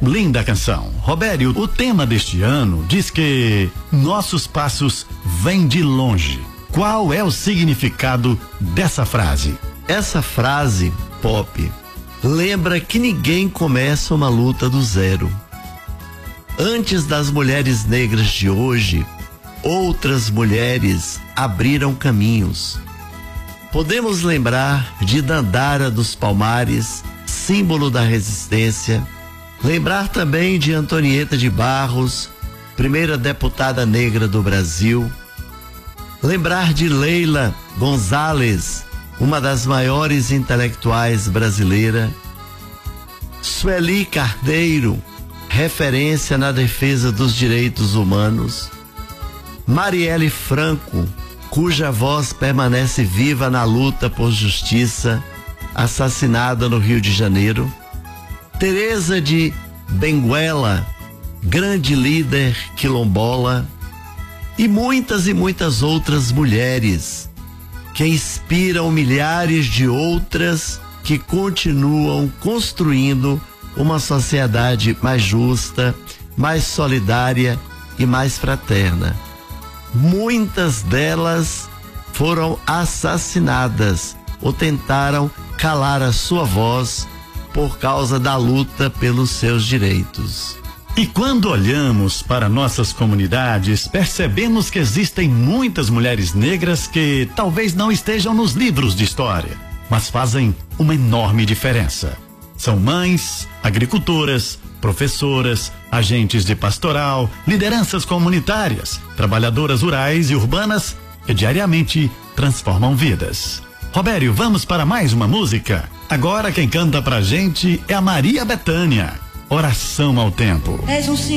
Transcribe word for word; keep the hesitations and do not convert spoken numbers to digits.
Linda canção. Robério, o tema deste ano diz que nossos passos vêm de longe. Qual é o significado dessa frase? Essa frase, Pop, lembra que ninguém começa uma luta do zero. Antes das mulheres negras de hoje, outras mulheres abriram caminhos. Podemos lembrar de Dandara dos Palmares, símbolo da resistência. Lembrar também de Antonieta de Barros, primeira deputada negra do Brasil. Lembrar de Leila Gonzalez, uma das maiores intelectuais brasileiras. Sueli Carneiro, referência na defesa dos direitos humanos. Marielle Franco, cuja voz permanece viva na luta por justiça, assassinada no Rio de Janeiro. Teresa de Benguela, grande líder quilombola. E muitas e muitas outras mulheres que inspiram milhares de outras que continuam construindo uma sociedade mais justa, mais solidária e mais fraterna. Muitas delas foram assassinadas ou tentaram calar a sua voz por causa da luta pelos seus direitos. E quando olhamos para nossas comunidades, percebemos que existem muitas mulheres negras que talvez não estejam nos livros de história, mas fazem uma enorme diferença. São mães, agricultoras, professoras, agentes de pastoral, lideranças comunitárias, trabalhadoras rurais e urbanas que diariamente transformam vidas. Robério, vamos para mais uma música? Agora quem canta pra gente é a Maria Bethânia. Oração ao Tempo. És um